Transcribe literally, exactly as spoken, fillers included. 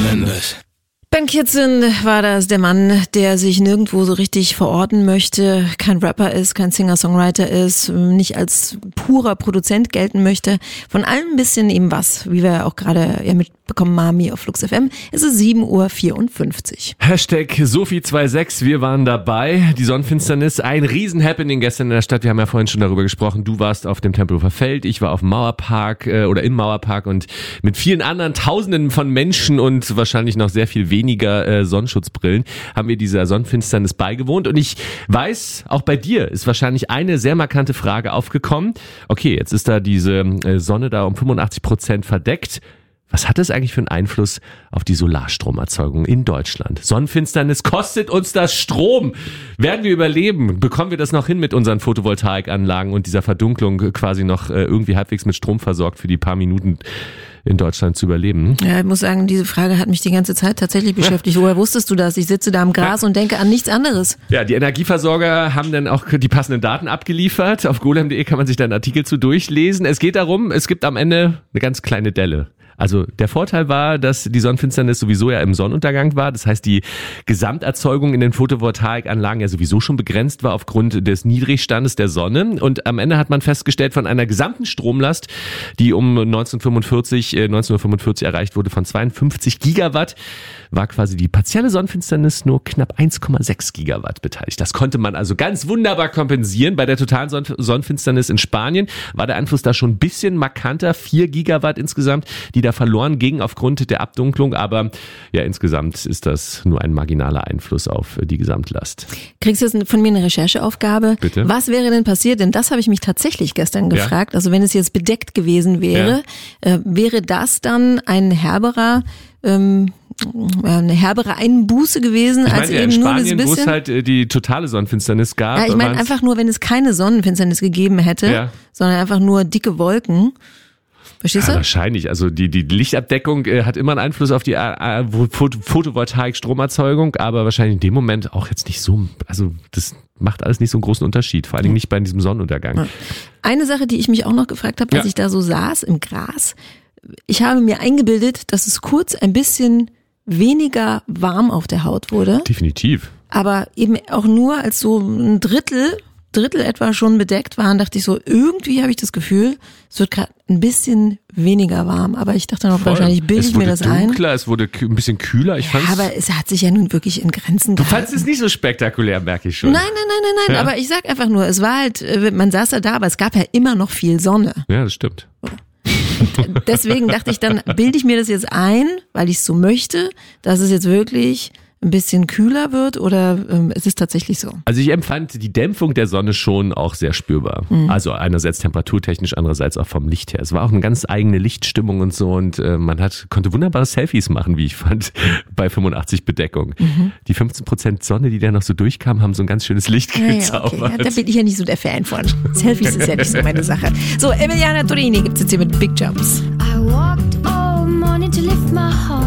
Mendes. Ben Kitson war das, der Mann, der sich nirgendwo so richtig verorten möchte, kein Rapper ist, kein Singer-Songwriter ist, nicht als purer Produzent gelten möchte. Von allem ein bisschen eben was, wie wir auch gerade ja mitbekommen, Mami auf Flux F M. Es ist sieben Uhr vierundfünfzig. Hashtag Sophie sechsundzwanzig, wir waren dabei. Die Sonnenfinsternis, ein Riesen-Happening gestern in der Stadt. Wir haben ja vorhin schon darüber gesprochen. Du warst auf dem Tempelhofer Feld, ich war auf dem Mauerpark äh, oder im Mauerpark und mit vielen anderen Tausenden von Menschen und wahrscheinlich noch sehr viel weniger weniger äh, Sonnenschutzbrillen, haben wir dieser Sonnenfinsternis beigewohnt. Und ich weiß, auch bei dir ist wahrscheinlich eine sehr markante Frage aufgekommen. Okay, jetzt ist da diese äh, Sonne da um fünfundachtzig Prozent verdeckt. Was hat das eigentlich für einen Einfluss auf die Solarstromerzeugung in Deutschland? Sonnenfinsternis kostet uns das Strom. Werden wir überleben? Bekommen wir das noch hin mit unseren Photovoltaikanlagen und dieser Verdunklung quasi noch äh, irgendwie halbwegs mit Strom versorgt für die paar Minuten in Deutschland zu überleben? Ja, ich muss sagen, diese Frage hat mich die ganze Zeit tatsächlich beschäftigt. Woher wusstest du das? Ich sitze da im Gras ja. und denke an nichts anderes. Ja, die Energieversorger haben dann auch die passenden Daten abgeliefert. Auf golem punkt de kann man sich da einen Artikel zu durchlesen. Es geht darum, es gibt am Ende eine ganz kleine Delle. Also der Vorteil war, dass die Sonnenfinsternis sowieso ja im Sonnenuntergang war. Das heißt, die Gesamterzeugung in den Photovoltaikanlagen ja sowieso schon begrenzt war aufgrund des Niedrigstandes der Sonne. Und am Ende hat man festgestellt, von einer gesamten Stromlast, die um neunzehnhundertfünfundvierzig, äh, neunzehnhundertfünfundvierzig erreicht wurde, von zweiundfünfzig Gigawatt, war quasi die partielle Sonnenfinsternis nur knapp eins Komma sechs Gigawatt beteiligt. Das konnte man also ganz wunderbar kompensieren. Bei der totalen Sonnenfinsternis in Spanien war der Einfluss da schon ein bisschen markanter, vier Gigawatt insgesamt, die da verloren gingen aufgrund der Abdunklung, aber ja, insgesamt ist das nur ein marginaler Einfluss auf die Gesamtlast. Kriegst du jetzt von mir eine Rechercheaufgabe? Bitte? Was wäre denn passiert? Denn das habe ich mich tatsächlich gestern gefragt. Ja. Also wenn es jetzt bedeckt gewesen wäre, ja. äh, wäre das dann ein herberer ähm, eine herbere Einbuße gewesen, ich meine, als ja, eben in nur Spanien, das bisschen. Wo es halt die totale Sonnenfinsternis gab. Ja, ich meine einfach nur, wenn es keine Sonnenfinsternis gegeben hätte, ja. sondern einfach nur dicke Wolken. Verstehst du? Ja, wahrscheinlich. Also die, die Lichtabdeckung äh, hat immer einen Einfluss auf die äh, Photovoltaik-Stromerzeugung, aber wahrscheinlich in dem Moment auch jetzt nicht so, also das macht alles nicht so einen großen Unterschied, vor allen Dingen nicht bei diesem Sonnenuntergang. Eine Sache, die ich mich auch noch gefragt habe, als ja. ich da so saß im Gras, ich habe mir eingebildet, dass es kurz ein bisschen weniger warm auf der Haut wurde. Definitiv. Aber eben auch nur als so ein Drittel Drittel etwa schon bedeckt waren, dachte ich so, irgendwie habe ich das Gefühl, es wird gerade ein bisschen weniger warm. Aber ich dachte noch, Voll. wahrscheinlich bilde ich mir das dunkler, ein. Es wurde dunkler, es wurde ein bisschen kühler. Ich ja, fand's aber es hat sich ja nun wirklich in Grenzen Du gehalten. fandst es nicht so spektakulär, merke ich schon. Nein, nein, nein, nein, nein. Ja. Aber ich sag einfach nur, es war halt, man saß ja da, aber es gab ja immer noch viel Sonne. Ja, das stimmt. Und deswegen dachte ich, dann bilde ich mir das jetzt ein, weil ich es so möchte, dass es jetzt wirklich ein bisschen kühler wird oder ähm, ist es tatsächlich so? Also ich empfand die Dämpfung der Sonne schon auch sehr spürbar. Mhm. Also einerseits temperaturtechnisch, andererseits auch vom Licht her. Es war auch eine ganz eigene Lichtstimmung und so und äh, man hat konnte wunderbare Selfies machen, wie ich fand, bei fünfundachtzig Bedeckung. Mhm. Die fünfzehn Prozent Sonne, die da noch so durchkam, haben so ein ganz schönes Licht ja, gezaubert. Ja, okay. ja, da bin ich ja nicht so der Fan von. Selfies ist ja nicht so meine Sache. So, Emiliana Torini gibt's jetzt hier mit Big Jumps. I walked all morning to lift my heart.